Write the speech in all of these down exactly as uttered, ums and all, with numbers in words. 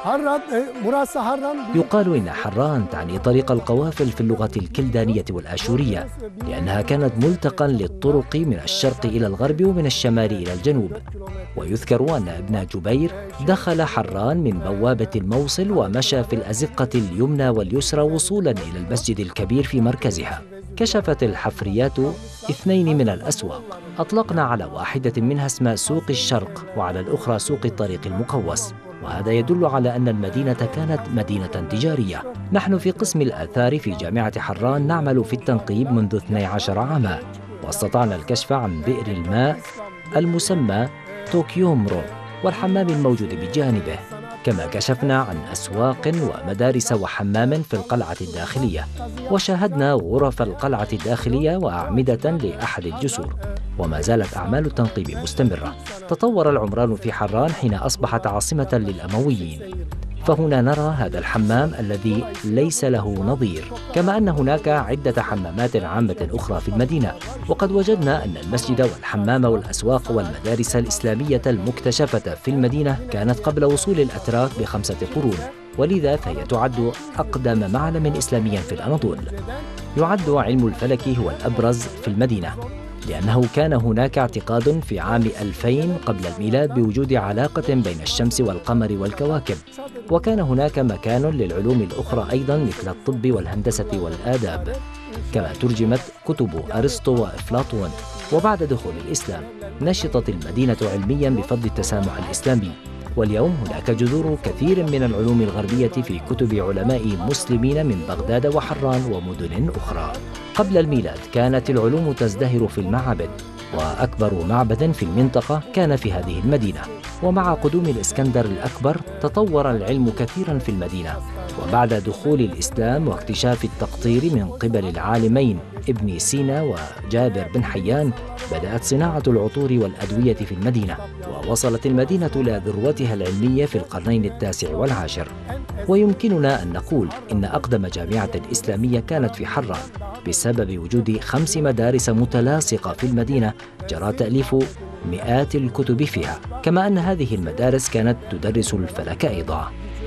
يقال إن حران تعني طريق القوافل في اللغة الكلدانية والآشورية، لأنها كانت ملتقا للطرق من الشرق إلى الغرب ومن الشمال إلى الجنوب. ويذكر أن ابن جبير دخل حران من بوابة الموصل ومشى في الأزقة اليمنى واليسرى وصولا إلى المسجد الكبير في مركزها. كشفت الحفريات اثنين من الأسواق، أطلقنا على واحدة منها اسم سوق الشرق وعلى الأخرى سوق الطريق المقوس، وهذا يدل على أن المدينة كانت مدينة تجارية. نحن في قسم الآثار في جامعة حران نعمل في التنقيب منذ اثني عشر عاما، واستطعنا الكشف عن بئر الماء المسمى توكيومرو والحمام الموجود بجانبه، كما كشفنا عن أسواق ومدارس وحمام في القلعة الداخلية، وشاهدنا غرف القلعة الداخلية وأعمدة لأحد الجسور، وما زالت أعمال التنقيب مستمرة. تطور العمران في حران حين أصبحت عاصمة للأمويين، فهنا نرى هذا الحمام الذي ليس له نظير، كما أن هناك عدة حمامات عامة أخرى في المدينة. وقد وجدنا أن المسجد والحمام والأسواق والمدارس الإسلامية المكتشفة في المدينة كانت قبل وصول الأتراك بخمسة قرون، ولذا فهي تعد أقدم معلم إسلامي في الأناضول. يعد علم الفلك هو الأبرز في المدينة، لأنه كان هناك اعتقاد في عام ألفين قبل الميلاد بوجود علاقة بين الشمس والقمر والكواكب، وكان هناك مكان للعلوم الأخرى أيضا مثل الطب والهندسة والآداب، كما ترجمت كتب أرسطو وأفلاطون. وبعد دخول الإسلام نشطت المدينة علميا بفضل التسامح الإسلامي، واليوم هناك جذور كثير من العلوم الغربية في كتب علماء مسلمين من بغداد وحران ومدن أخرى. قبل الميلاد كانت العلوم تزدهر في المعابد، وأكبر معبد في المنطقة كان في هذه المدينة. ومع قدوم الإسكندر الأكبر تطور العلم كثيرا في المدينة، وبعد دخول الإسلام واكتشاف التقطير من قبل العالمين ابن سينا وجابر بن حيان بدأت صناعة العطور والأدوية في المدينة، ووصلت المدينة إلى ذروتها العلمية في القرنين التاسع والعاشر. ويمكننا أن نقول إن أقدم جامعة إسلامية كانت في حران بسبب وجود خمس مدارس متلاصقة في المدينة جرى تأليف مئات الكتب فيها، كما أن هذه المدارس كانت تدرس الفلك أيضا.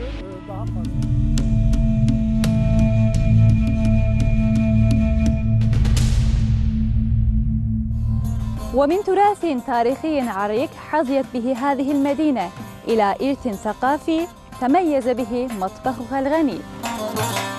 ومن تراث تاريخي عريق حظيت به هذه المدينة إلى إرث ثقافي تميز به مطبخها الغني.